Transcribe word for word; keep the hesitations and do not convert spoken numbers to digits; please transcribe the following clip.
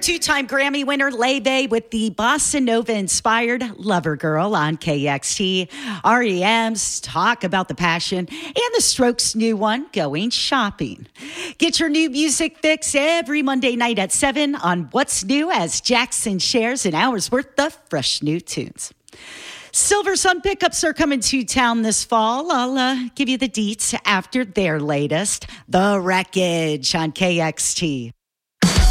Two-time Grammy winner Leve with the Bossa Nova-inspired Lover Girl on K X T. R E M's Talk About the Passion and the Strokes' new one, Going Shopping. Get your new music fix every Monday night at seven on What's New as Jackson shares an hour's worth of fresh new tunes. Silver Sun pickups are coming to town this fall. I'll uh, give you the deets after their latest, The Wreckage on K X T.